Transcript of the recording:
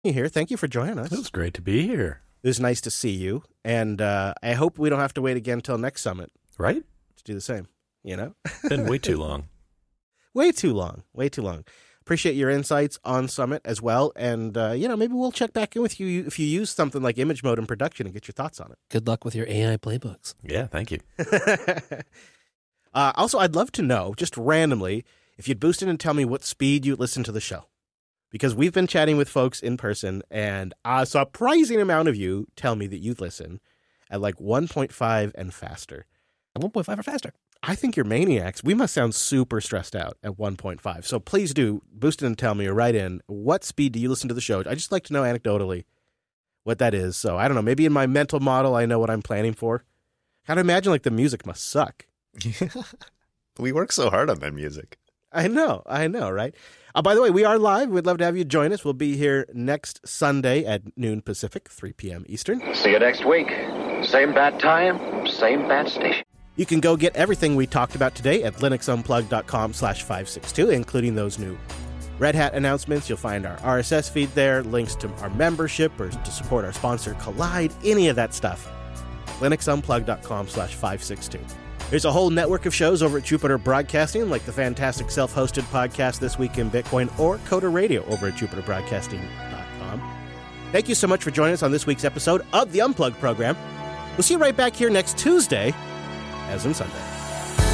You here? Thank you for joining us. It was great to be here. It was nice to see you, and I hope we don't have to wait again until next summit. Right? To do the same, you know? Been way too long. Way too long. Appreciate your insights on Summit as well, and, maybe we'll check back in with you if you use something like Image Mode in production and get your thoughts on it. Good luck with your AI playbooks. Yeah, thank you. Also, I'd love to know, just randomly, if you'd boost in and tell me what speed you listen to the show. Because we've been chatting with folks in person, and a surprising amount of you tell me that you listen at like 1.5 and faster. At 1.5 or faster. I think you're maniacs. We must sound super stressed out at 1.5. So please do boost in and tell me, or write in, what speed do you listen to the show? I just like to know anecdotally what that is. So I don't know, maybe in my mental model I know what I'm planning for. I'd imagine like the music must suck. We work so hard on that music. I know, right? By the way, we are live. We'd love to have you join us. We'll be here next Sunday at noon Pacific, 3 p.m. Eastern. See you next week. Same bat time, same bat station. You can go get everything we talked about today at linuxunplugged.com/562, including those new Red Hat announcements. You'll find our RSS feed there, links to our membership or to support our sponsor, Collide, any of that stuff. linuxunplugged.com/562. There's a whole network of shows over at Jupiter Broadcasting, like the fantastic self-hosted podcast This Week in Bitcoin, or Coda Radio over at jupiterbroadcasting.com. Thank you so much for joining us on this week's episode of the Unplugged program. We'll see you right back here next Tuesday, as in Sunday.